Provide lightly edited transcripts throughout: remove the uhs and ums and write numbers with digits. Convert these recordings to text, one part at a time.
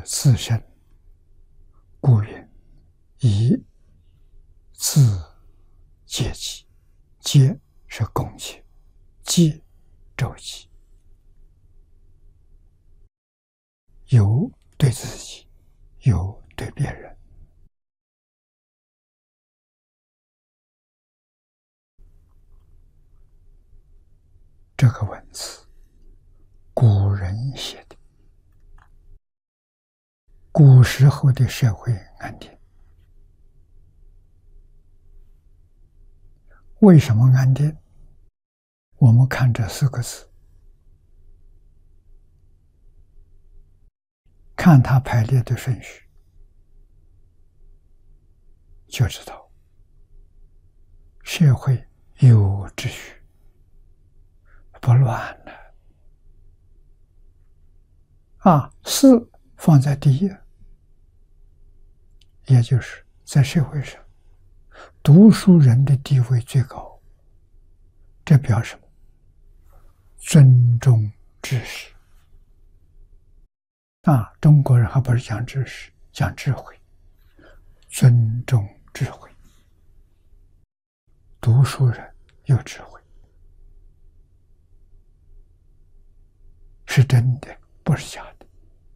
自身，故云以自戒己，戒是攻击，戒周己，有对自己，有对别人。这个文字古人写的，古时候的社会安定。为什么安定？我们看这4个字，看它排列的顺序，就知道社会有秩序，不乱了。事放在第一，也就是在社会上，读书人的地位最高。这表示什么？尊重知识。中国人还不是讲知识，讲智慧，尊重智慧。读书人有智慧，是真的，不是假的。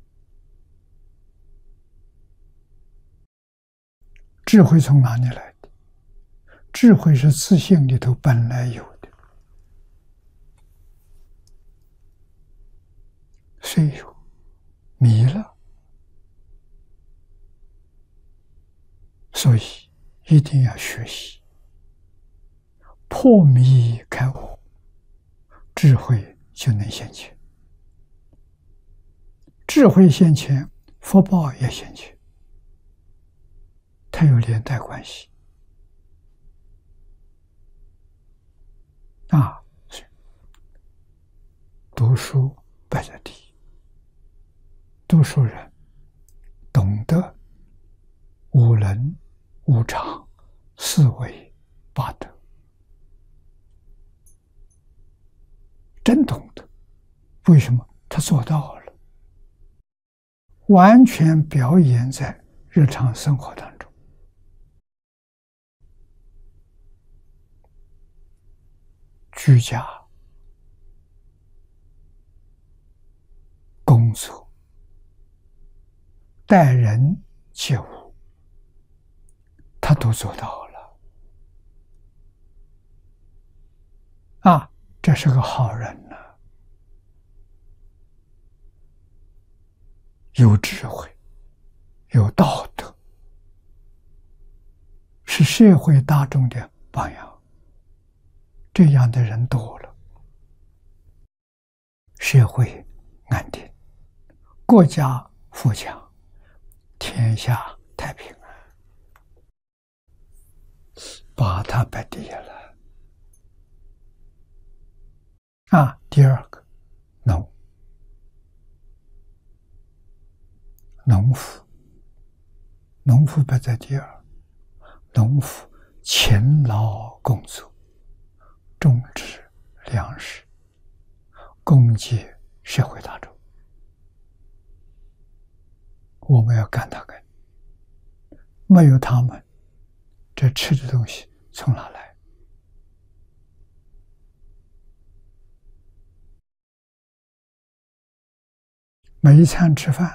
智慧从哪里来的？智慧是自性里头本来有的，虽有迷了，所以一定要学习，破迷开悟，智慧就能现前。智慧现前，福报也现前，它有连带关系。读书摆在第一，读书人懂得五伦、五常、四维、八德，真懂得。为什么？他做到了，完全表演在日常生活当中。居家、工作、待人接物，他都做到了。这是个好人呢，有智慧，有道德，是社会大众的榜样。这样的人多了，社会安定，国家富强，天下太平把它摆第一了。第二个，农夫，农夫摆在第二。农夫勤劳工作，种植粮食，供给社会大众。我们要感他们，没有他们，这吃的东西从哪来？每一餐吃饭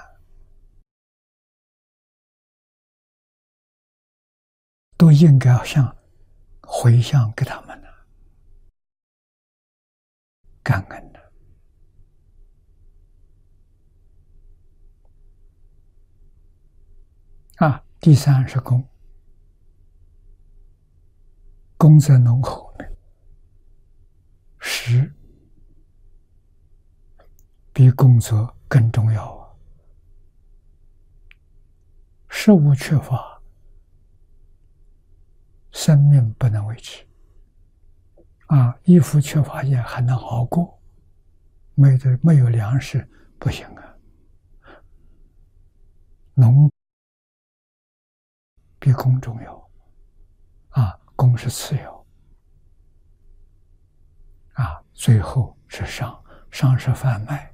都应该回向给他们的感恩的。第三是功，功在农后面，食比工作更重要食物缺乏，生命不能维持衣服缺乏也还能熬过，没有粮食不行农比工重要工是次要最后是商是贩卖，